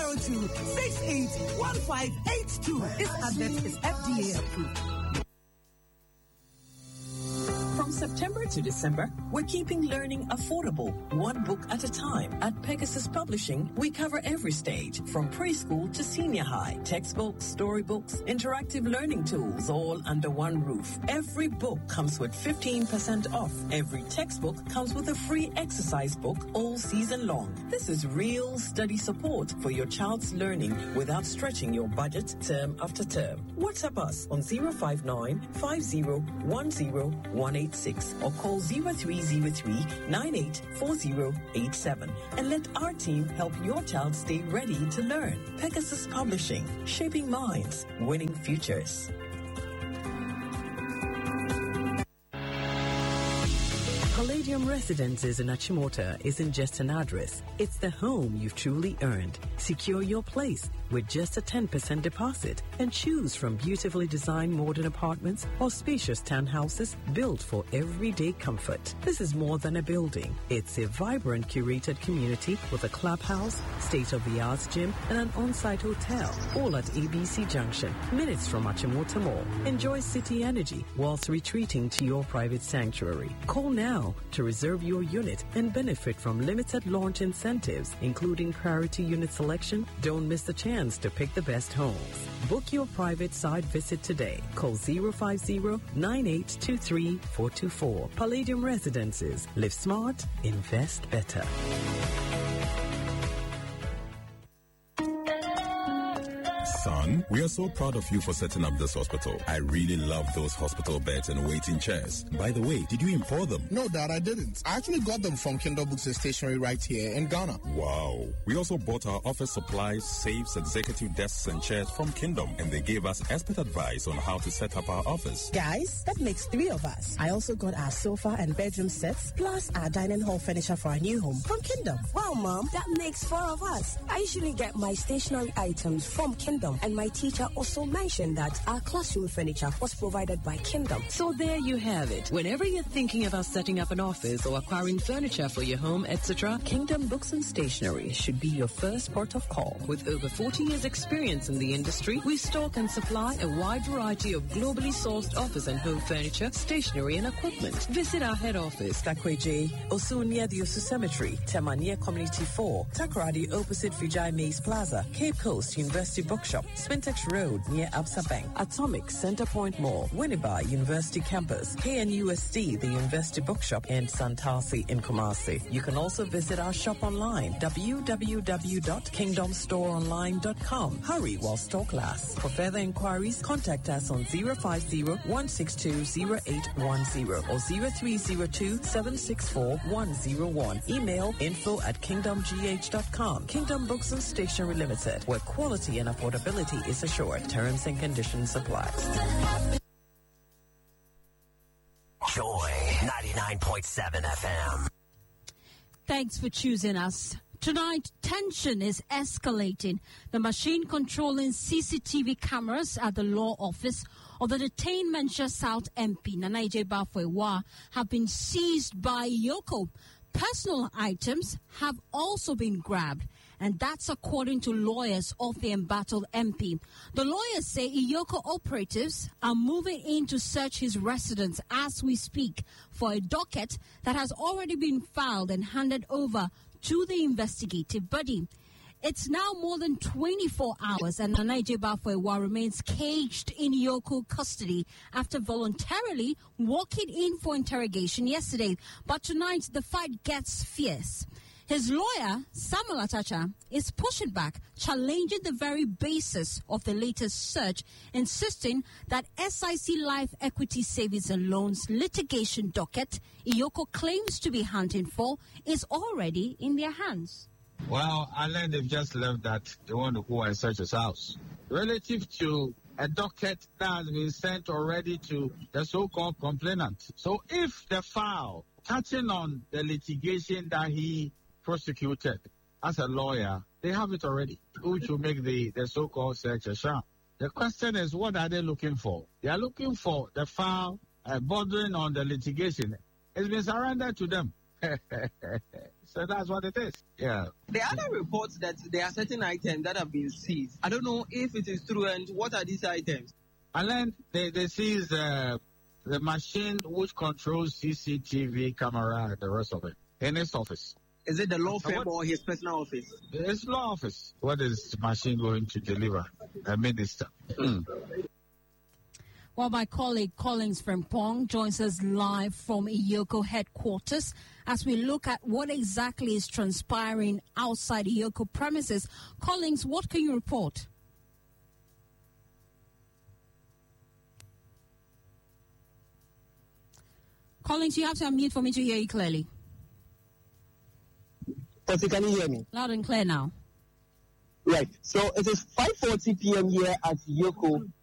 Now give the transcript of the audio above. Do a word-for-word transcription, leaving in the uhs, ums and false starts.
zero two, six eight one five eight two. This advert is F D A approved. From September to December, we're keeping learning affordable, one book at a time. At Pegasus Publishing, we cover every stage, from preschool to senior high. Textbooks, storybooks, interactive learning tools, all under one roof. Every book comes with fifteen percent off. Every textbook comes with a free exercise book all season long. This is real study support for your child's learning without stretching your budget term after term. WhatsApp us on zero five nine, five zero one zero one eight six or call zero three zero three, nine eight four zero eight seven and let our team help your child stay ready to learn. Pegasus Publishing, shaping minds, winning futures. Palladium Residences in Achimota isn't just an address, it's the home you've truly earned. Secure your place with just a ten percent deposit and choose from beautifully designed modern apartments or spacious townhouses built for everyday comfort. This is more than a building. It's a vibrant curated community with a clubhouse, state-of-the-art gym, and an on-site hotel, all at A B C Junction, minutes from Achimota Mall. Enjoy city energy whilst retreating to your private sanctuary. Call now to reserve your unit and benefit from limited launch incentives, including priority unit selection. Don't miss the chance to pick the best homes. Book your private site visit today. Call zero five zero, nine eight two three, four two four. Palladium Residences. Live smart, invest better. Son, we are so proud of you for setting up this hospital. I really love those hospital beds and waiting chairs. By the way, did you import them? No, Dad, I didn't. I actually got them from Kindle Books and Stationery right here in Ghana. Wow. We also bought our office supplies, safes, executive desks, and chairs from Kingdom, and they gave us expert advice on how to set up our office. Guys, that makes three of us. I also got our sofa and bedroom sets, plus our dining hall furniture for our new home from Kingdom. Wow, Mom, that makes four of us. I usually get my stationery items from Kingdom, and my teacher also mentioned that our classroom furniture was provided by Kingdom. So there you have it. Whenever you're thinking about setting up an office or acquiring furniture for your home, et cetera, Kingdom Books and Stationery should be your first port of call. With over forty years experience in the industry, we stock and supply a wide variety of globally sourced office and home furniture, stationery, and equipment. Visit our head office, Takweje, Osu near the Osu Cemetery, Temania Community four, Takoradi opposite Vijay Mays Plaza, Cape Coast University Bookshop, Spintex Road near Absa Bank, Atomic Center Point Mall, Winneba University Campus, K N U S T, the University Bookshop, and Santasi in Kumasi. You can also visit our shop online, w w w dot kingdom store online dot com. Hurry while stock lasts. For further inquiries, contact us on zero five zero, one six two, zero eight one zero or zero three zero two, seven six four, one zero one. Email info at kingdom g h dot com. Kingdom Books and Stationery Limited, where quality and affordability is assured. Terms and conditions apply. Joy ninety-nine point seven F M. Thanks for choosing us. Tonight, tension is escalating. The machine controlling C C T V cameras at the law office of the detained Mencha South M P, Nana J. Bafwewa, have been seized by Yoko. Personal items have also been grabbed, and that's according to lawyers of the embattled M P. The lawyers say Iyoko operatives are moving in to search his residence as we speak for a docket that has already been filed and handed over to the investigative body. It's now more than twenty-four hours, and Nanaije Bafwewa remains caged in Yoko custody after voluntarily walking in for interrogation yesterday. But tonight, the fight gets fierce. His lawyer, Samuel Atacha, is pushing back, challenging the very basis of the latest search, insisting that S I C Life Equity Savings and Loans litigation docket Iyoko claims to be hunting for is already in their hands. Well, I learned they've just left that they want to go and search his house. Relative to a docket that has been sent already to the so-called complainant. So if the file touching on the litigation that he prosecuted as a lawyer, they have it already, which will make the, the so-called search a sham. The question is, what are they looking for? They are looking for the file uh, bordering on the litigation. It's been surrendered to them. So that's what it is. Yeah. The other reports that there are certain items that have been seized. I don't know if it is true, and what are these items? And then they, they seized uh, the machine which controls C C T V camera and the rest of it in his office. Is it the law firm or his personal office? It's law office. What is the machine going to deliver? A minister. Mm. Well, my colleague Collins Frimpong joins us live from Iyoko headquarters as we look at what exactly is transpiring outside Iyoko premises. Collins, what can you report? Collins, you have to unmute for me to hear you clearly. But can you hear me? Loud and clear now. Right. So it is five forty p.m. here at Iyoko